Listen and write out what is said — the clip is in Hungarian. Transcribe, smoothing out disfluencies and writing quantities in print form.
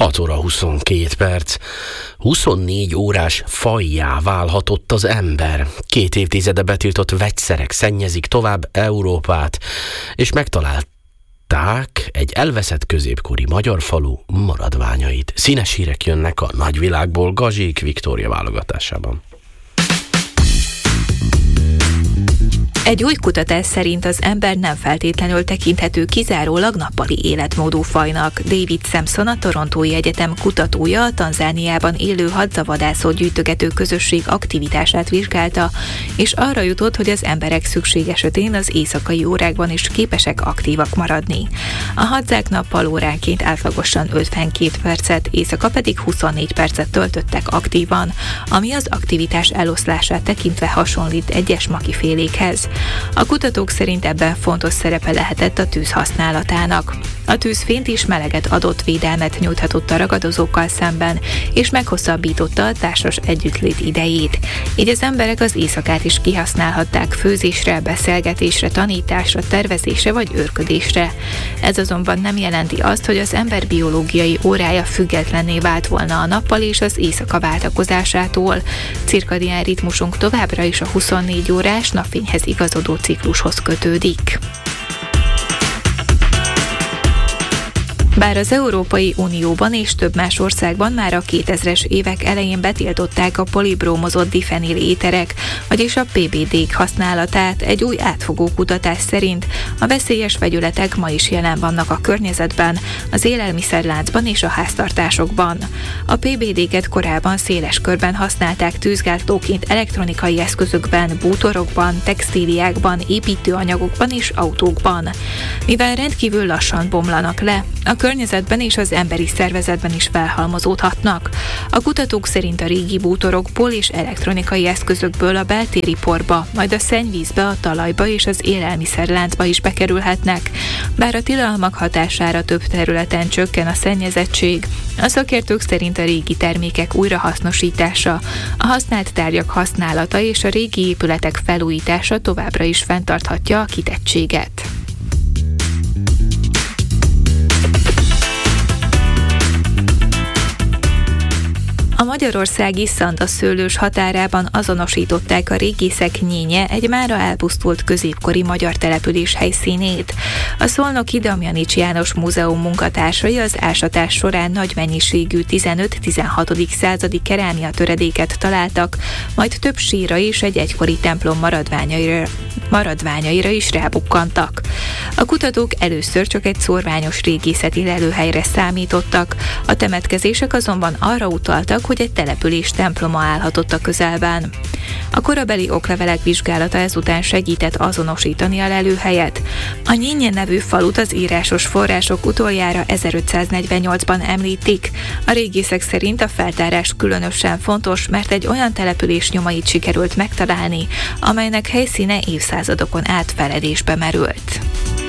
6 óra 22 perc. 24 órás fajjá válhatott az ember. 2 évtizede betiltott vegyszerek szennyezik tovább Európát, és megtalálták egy elveszett középkori magyar falu maradványait. Színes hírek jönnek a nagyvilágból Gazsik Viktória válogatásában. Egy új kutatás szerint az ember nem feltétlenül tekinthető kizárólag nappali életmódú fajnak. David Sampson, a Torontói Egyetem kutatója, a Tanzániában élő hadzavadászot gyűjtögető közösség aktivitását vizsgálta, és arra jutott, hogy az emberek szükség esetén az éjszakai órákban is képesek aktívak maradni. A hadzák nappal óránként átlagosan 52 percet, éjszaka pedig 24 percet töltöttek aktívan, ami az aktivitás eloszlását tekintve hasonlít egyes makifélékhez. A kutatók szerint ebben fontos szerepe lehetett a tűz használatának. A tűzfényt is meleget adott, védelmet nyújthatott a ragadozókkal szemben, és meghosszabbította a társas együttlét idejét. Így az emberek az éjszakát is kihasználhatták főzésre, beszélgetésre, tanításra, tervezésre vagy őrködésre. Ez azonban nem jelenti azt, hogy az ember biológiai órája függetlenné vált volna a nappal és az éjszaka váltakozásától. Cirkadián ritmusunk továbbra is a 24 órás napfényhez igazodó ciklushoz kötődik. Bár az Európai Unióban és több más országban már a 2000-es évek elején betiltották a polibrómozott difenil éterek, vagyis a PBD-k használatát, egy új átfogó kutatás szerint a veszélyes vegyületek ma is jelen vannak a környezetben, az élelmiszerláncban és a háztartásokban. A PBD-ket korábban széles körben használták tűzgátlóként elektronikai eszközökben, bútorokban, textíliákban, építőanyagokban és autókban. Mivel rendkívül lassan bomlanak le, a környezetben és az emberi szervezetben is felhalmozódhatnak. A kutatók szerint a régi bútorokból és elektronikai eszközökből a beltéri porba, majd a szennyvízbe, a talajba és az élelmiszerláncba is bekerülhetnek. Bár a tilalmak hatására több területen csökken a szennyezettség, a szakértők szerint a régi termékek újrahasznosítása, a használt tárgyak használata és a régi épületek felújítása továbbra is fenntarthatja a kitettséget. A magyarországi Szanda szőlős határában azonosították a régészek Nyénye, egy mára elpusztult középkori magyar település helyszínét. A szolnoki Damjanics János Múzeum munkatársai az ásatás során nagy mennyiségű 15-16. századi kerámia töredéket találtak, majd több sírra és egy egykori templom maradványaira is rábukkantak. A kutatók először csak egy szórványos régészeti lelőhelyre számítottak, a temetkezések azonban arra utaltak, hogy egy település temploma állhatott a közelben. A korabeli oklevelek vizsgálata ezután segített azonosítani a lelőhelyet. A Nyénye nevű falut az írásos források utoljára 1548-ban említik. A régészek szerint a feltárás különösen fontos, mert egy olyan település nyomait sikerült megtalálni, amelynek helyszíne évszázadokon át feledésbe merült.